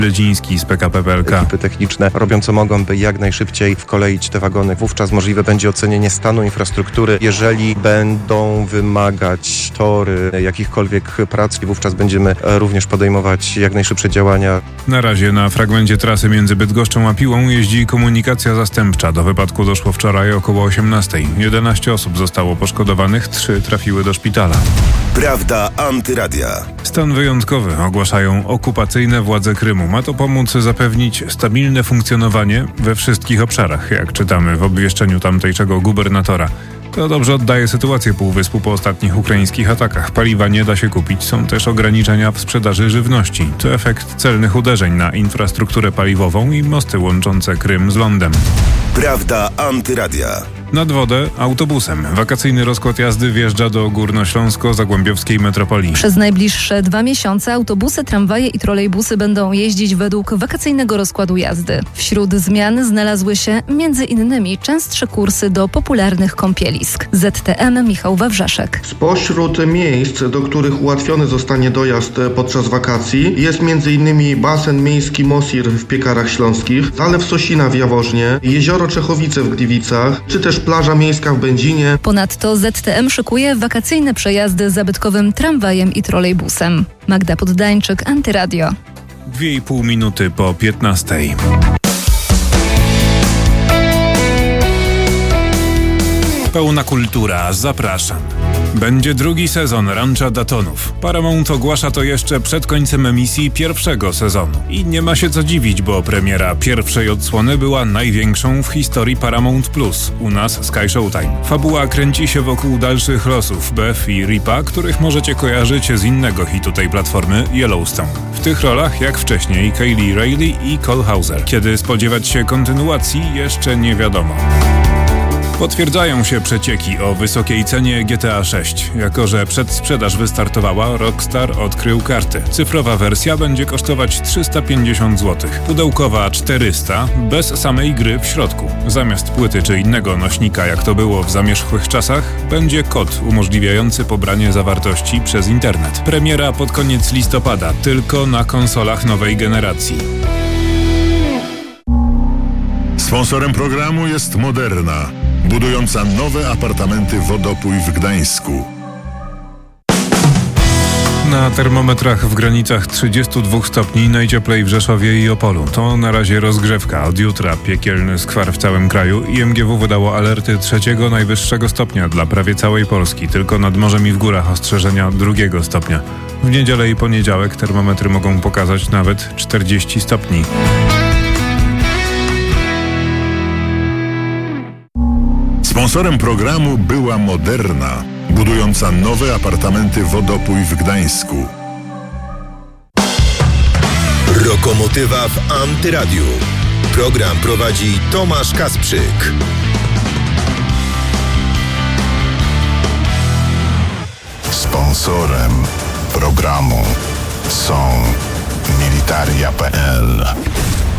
Ledziński z PKP PLK. Ekipy techniczne robią co mogą, by jak najszybciej wkoleić te wagony. Wówczas możliwe będzie ocenienie stanu infrastruktury. Jeżeli będą wymagać tory jakichkolwiek prac, wówczas będziemy również podejmować jak najszybsze działania. Na razie na fragmencie trasy między Bydgoszczą a Piłą jeździ komunikacja zastępcza. Do wypadku doszło wczoraj około 18:00. 11 osób zostało poszkodowanych, 3 trafiły do szpitala. Prawda Antyradia. Stan wyjątkowy ogłaszają okupacyjne władze Krymu. Ma to pomóc zapewnić stabilne funkcjonowanie we wszystkich obszarach, jak czytamy w obwieszczeniu tamtejszego gubernatora. To dobrze oddaje sytuację półwyspu po ostatnich ukraińskich atakach. Paliwa nie da się kupić, są też ograniczenia w sprzedaży żywności. To efekt celnych uderzeń na infrastrukturę paliwową i mosty łączące Krym z lądem. Prawda Antyradia. Nad wodę autobusem. Wakacyjny rozkład jazdy wjeżdża do górnośląsko-zagłębiowskiej metropolii. Przez najbliższe 2 miesiące autobusy, tramwaje i trolejbusy będą jeździć według wakacyjnego rozkładu jazdy. Wśród zmian znalazły się m.in. częstsze kursy do popularnych kąpielisk. ZTM Michał Wawrzeszek. Spośród miejsc, do których ułatwiony zostanie dojazd podczas wakacji, jest m.in. basen miejski Mosir w Piekarach Śląskich, Zalew Sosina w Jaworznie, Jezioro Czechowice w Gliwicach, czy też plaża miejska w Będzinie. Ponadto ZTM szykuje wakacyjne przejazdy zabytkowym tramwajem i trolejbusem. Magda Poddańczyk, Antyradio. 2,5 minuty po 15:00. Pełna kultura, zapraszam. Będzie drugi sezon Rancha Datonów. Paramount ogłasza to jeszcze przed końcem emisji pierwszego sezonu. I nie ma się co dziwić, bo premiera pierwszej odsłony była największą w historii Paramount+. U nas Sky Showtime. Fabuła kręci się wokół dalszych losów Beth i Ripa, których możecie kojarzyć z innego hitu tej platformy, Yellowstone. W tych rolach, jak wcześniej, Kaylee Riley i Cole Hauser. Kiedy spodziewać się kontynuacji, jeszcze nie wiadomo. Potwierdzają się przecieki o wysokiej cenie GTA 6. Jako że przedsprzedaż wystartowała, Rockstar odkrył karty. Cyfrowa wersja będzie kosztować 350 zł. Pudełkowa 400, bez samej gry w środku. Zamiast płyty czy innego nośnika, jak to było w zamierzchłych czasach, będzie kod umożliwiający pobranie zawartości przez internet. Premiera pod koniec listopada, tylko na konsolach nowej generacji. Sponsorem programu jest Moderna, budująca nowe apartamenty Wodopój w Gdańsku. Na termometrach w granicach 32 stopni, najcieplej w Rzeszowie i Opolu. To na razie rozgrzewka. Od jutra piekielny skwar w całym kraju. IMGW wydało alerty 3. najwyższego stopnia dla prawie całej Polski. Tylko nad morzem i w górach ostrzeżenia 2. stopnia. W niedzielę i poniedziałek termometry mogą pokazać nawet 40 stopni. Sponsorem programu była Moderna, budująca nowe apartamenty Wodopój w Gdańsku. Lokomotywa w Antyradiu. Program prowadzi Tomasz Kasprzyk. Sponsorem programu są Militaria.pl.